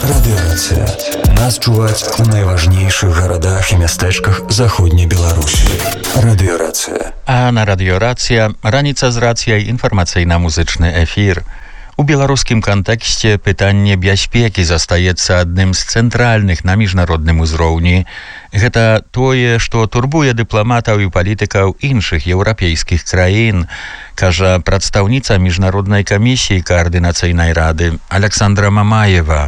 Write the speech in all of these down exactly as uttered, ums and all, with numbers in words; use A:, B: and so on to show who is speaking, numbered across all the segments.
A: Радыёрацыя. Нас чуваць у найважнейшых гарадах і мястэчках заходняй Беларусі. Радыёрацыя.
B: А на радыёрацыя раніца з рацыяй інфармацыйна-музычны эфір. У беларускім кантэксце пытанне бяспекі застаецца адным з цэнтральных на міжнародным узроўні. Гэта тое, што турбуе дыпламатаў і палітыкаў іншых еўрапейскіх краін, кажа прадстаўніца міжнароднай камісіі каардынацыйнай рады Александра Мамаева.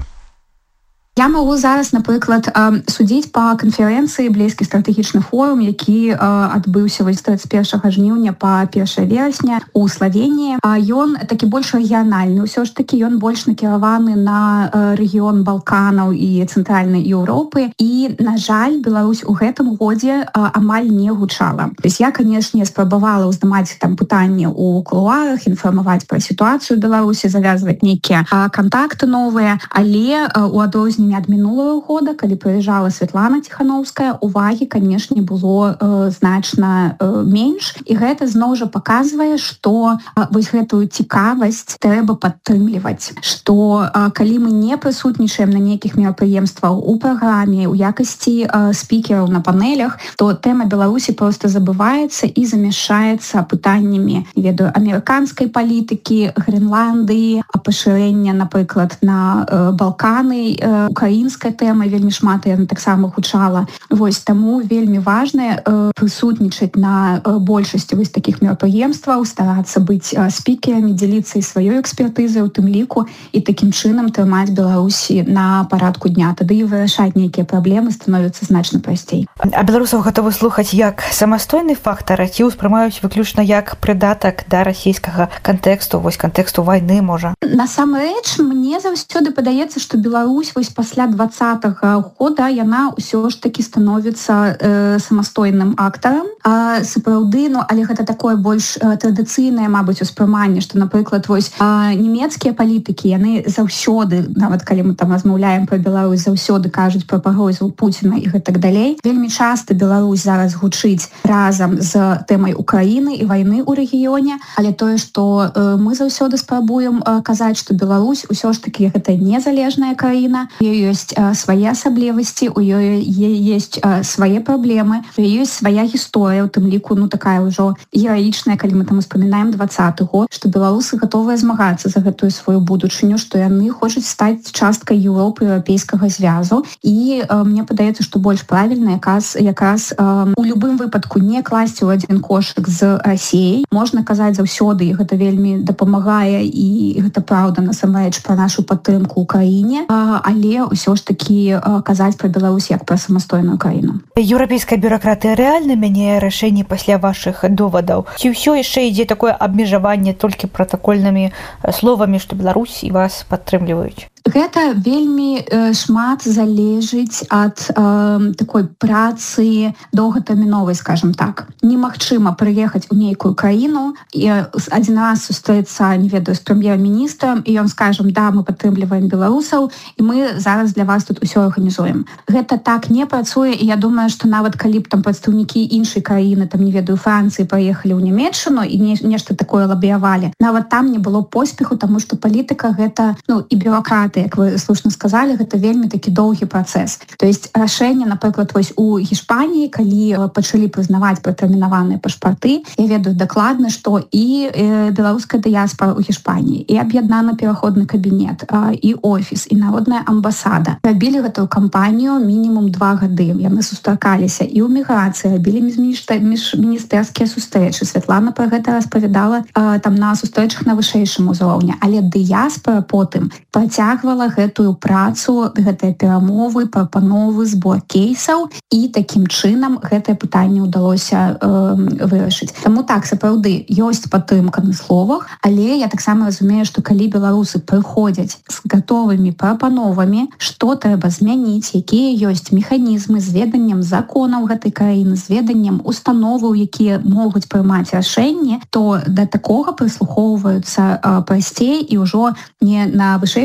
C: Я магу зараз, напрыклад, судзіць па канферэнцыі блізкі стратэгічны форум, які адбыўся тридцать первого жніўня па першае верасня у Славеніі. Ён такі больш рэгіянальны, ўсё ж такі ён больш накіраваны на рэгіён Балканаў і цэнтральнай Еўропы. І, на жаль, Беларусь у гэтым годзе амаль не гучала. То есть я, канешне, спрабавала ўздымаць там пытанне ў кулуарах, інфармаваць пра сітуацыю Беларусі, завязваць нейкія кантакты новыя, але у адрозненні ад мінулого года, калі прыязджала Святлана Ціхановская, увагі, канешне, было э, значна э, менш. І гэта зноў жа паказвае, што э, вось гэтую цікавасць трэба падтрымліваць. Што э, калі мы не прысутнічаем на нейкіх мерапрыемствах у праграме, у якасці э, спікераў на панелях, то тэма Беларусі проста забываецца і замяшаецца пытаннямі, не ведаю, амерыканскай палітыкі, Грэнландыі, пашырэння, напрыклад, на э, Балканы, э, украінская тэма вельмі шмат яна таксама гучала. Вось таму вельмі важна э, прысутнічаць на э, большасці вось такіх мерапрыемстваў, старацца быць э, спікерамі, дзеліцца і сваёй экспертызай у тым ліку і такім чынам трымаць Беларусі на парадку дня. Тады і вырашаць нейкія праблемы становіцца значна прасцей.
D: А беларусаў гатовы слухаць як самастойны фактар, ці ўспрымаюць выключна як прыдатак да расійскага кантэксту, вось кантэксту вайны, можа?
C: Насамрэч, мне заўсёды падаецца, што Беларусь вось пасля двадцатага года яна ўсё ж такі становіцца э, самастойным актарам. А, сапраўды, ну, але гэта такое больш э, традыцыйнае, мабыць, успрыманне, што, напрыклад, вось а, нямецкія палітыкі, яны заўсёды, нават калі мы там размаўляем пра Беларусь, заўсёды кажуць пра пагрозу Пуціна і гэтак далей. Вельмі часта Беларусь зараз гучыць разам з тэмай Украіны і вайны ў рэгіёне, але тое, што э, мы заўсёды спрабуем э, казаць, што Беларусь усё ж такі гэта незалежная краіна, ёсць э, свае асаблівасці, у ёй ёсць э, свае праблемы, ёсць свая гісторыя, у тым ліку, ну, такая ўжо гераічная, калі мы там успамінаем двадцаты год, што беларусы гатовыя змагацца за гэтую сваю будучыню, што яны хочуць стаць часткай Еўропы, еўрапейскага звязу. І э, мне падаецца, што больш правільна якраз, якраз э, у любым выпадку не класці ў адзін кошык з Расіяй. Можна казаць заўсёды, і гэта вельмі дапамагае, і гэта праўда насамрэч пра нашу падтрымку ў краіне, э, але ўсё ж такі казаць пра Беларусь як пра самастойную краіну.
D: Еўрапейская бюракратыя рэальна мяняе рашэнні пасля вашых довадаў? Ці ўсё яшчэ ідзе такое абмежаванне толькі пратакольнымі словамі, што Беларусь і вас падтрымліваюць?
C: Гэта вельмі э, шмат залежыць ад э, такой працы доўгатэрміновай, скажем так. Немагчыма прыехаць у нейкую краіну і адзін раз сустрэцца, не ведаю, з прэм'ер-міністрам, і ён скажам: да, мы падтрымліваем беларусаў, і мы зараз для вас тут усё арганізуем. Гэта так не працуе, і я думаю, што нават калі б там прадстаўнікі іншай краіны, там, не ведаю, Францыі, паехалі ў Нямецчыну і не, нешта такое лабіявалі, нават там не было поспеху, таму што палітыка гэта, ну, і бюракраты, як вы слушна сказалі, гэта вельмі такі доўгі працэс. То есть рашэнне, напрыклад, вось у Гішпаніі, калі пачалі прызнаваць пратэрмінаваныя пашпарты, я ведаю дакладна, што і э, беларуская дыяспара ў Гішпаніі, і аб'яднаны пераходны кабінет, э, і офіс, і народная амбасада рабілі гэтую кампанію мінімум два гады. Яны сустракаліся і ў міграцыі, рабілі міжміністэрскія сустрэчы. Святлана пра гэта распавядала э, там на сустрэчах на вышэйшым узроўні. Але дыяспара потым працягвала гэтую працу, гэтыя перамовы, прапановы, збор кейсаў, і такім чынам гэтае пытанне ўдалося э, вырашыць. Таму так, сапраўды, ёсць падтрымка на словах, але я таксама разумею, што калі беларусы прыходзяць з гатовымі прапановамі, што трэба змяніць, якія ёсць механізмы з веданнем законаў гэтай краіны, з веданнем установаў, якія могуць прымаць рашэнні, то да такога прыслухоўваюцца э, прасцей, і ўжо не на вышэйшым палітычным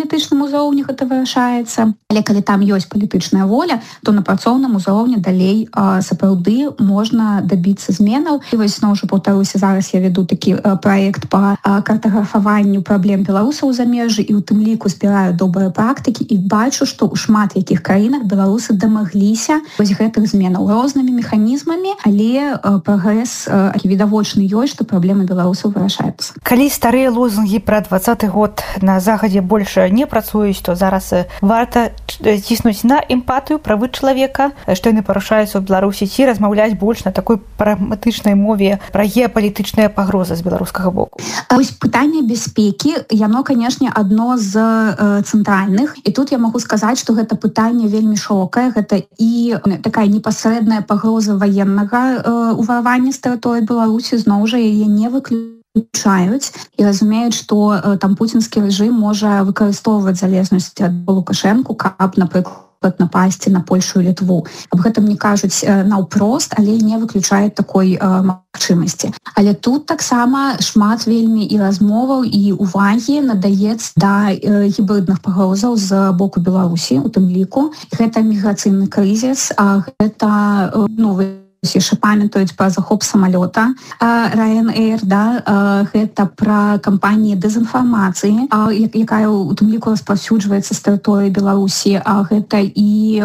C: палітычным узроўні гэта вырашаецца. Але калі там ёсць палітычная воля, то на працоўным узроўні далей а, сапраўды можна дабіцца зменаў. І вось зноў жа паўтаруся, зараз я веду такі а, праект па а, картаграфаванню праблем беларусаў у замежжы і ў тым ліку збіраю добрыя практыкі і бачу, што ў шмат якіх краінах беларусы дамагліся вось гэтых зменаў рознымі механізмамі, але а, прагрэс а, відавочны ёсць, што праблемы беларусаў вырашаюцца.
D: Калі старыя лозунгі пра двадцаты год на захадзе больш не працуюць, то зараз варта ціснуць на эмпатыю, правы чалавека, што яны парушаюцца ў Беларусі, ці размаўляць больш на такой прагматычнай мове пра геапалітычныя пагрозы з беларускага боку.
C: Вось пытанне бяспекі, яно, канешне, адно з э, цэнтральных. І тут я магу сказаць, што гэта пытанне вельмі шырокае. Гэта і такая непасрэдная пагроза ваеннага э, уварвання з тэрыторыі Беларусі, зноў жа яе не выключаюць і разумеюць, што э, там пуцінскі рэжым можа выкарыстоўваць залежнасць ад Лукашэнку, каб, напрыклад, напасці на Польшу і Літву. Аб гэтым не кажуць э, наўпрост, але не выключаюць такой э, магчымасці. Але тут таксама шмат вельмі і размоваў, і увагі надаецца да э, гібридных пагрозаў з боку Беларусі, у тым ліку. Гэта міграцыйны крызіс, а гэта э, ну, яшчэ памятаюць пра захоп самалёта Ryanair, да, гэта пра кампаніі дэзінфармацыі, якая у тым ліку распаўсюджваецца з тэрыторыі Беларусі, гэта і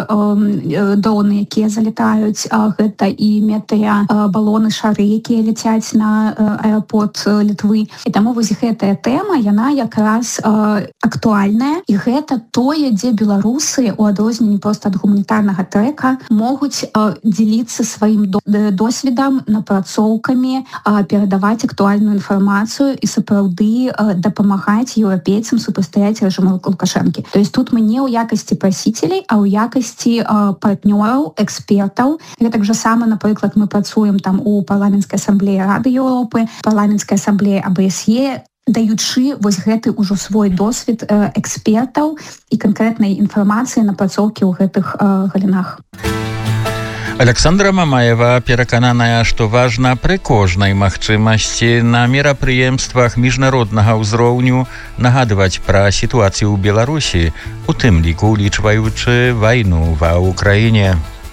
C: дроны, якія залетаюць, гэта і метэабалоны, шары, якія ляцяць на аэрапорт Літвы. І таму вось гэтая тэма, яна якраз актуальная, і гэта тое, дзе беларусы, у адрозненні проста ад гуманітарнага трэка, могуць дзеліцца сваім досведам, напрацоўкамі, перадаваць актуальную інфармацыю і сапраўды дапамагаць еўрапейцам супрацьстаяць рэжыму Лукашэнкі. То есть тут мы не ў якасці прасіцелей, а ў якасці партнёраў, экспертаў. Гэтак жа сама, напрыклад, мы працуем там у парламенцкай асамблеі Рады Еўропы, парламенцкай асамблеі А Б С Е, даючы вось гэты ўжо свой досвед экспертаў і канкрэтнай інфармацыі напрацоўкі ў гэтых галінах.
B: Александра Мамаева перакананая, што важна пры кожнай магчымасці на мерапрыемствах міжнароднага ўзроўню нагадваць пра сітуацыю ў Беларусі, у тым ліку ўлічваючы вайну ва Ўкраіне.